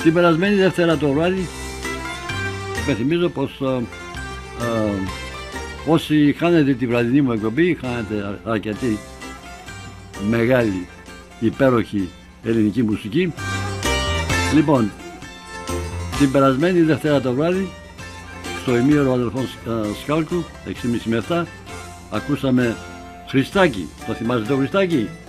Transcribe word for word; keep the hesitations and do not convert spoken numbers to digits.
Την περασμένη Δευτέρα το βράδυ, υπενθυμίζω πως α, α, όσοι χάνετε τη βραδινή μου εκπομπή, χάνετε αρκετή μεγάλη, υπέροχη ελληνική μουσική. Λοιπόν, την περασμένη Δευτέρα το βράδυ, στο ημίωρο αδελφών Σκάλκου, έξι και μισή με επτά, ακούσαμε Χριστάκη. Το θυμάστε το Χριστάκη?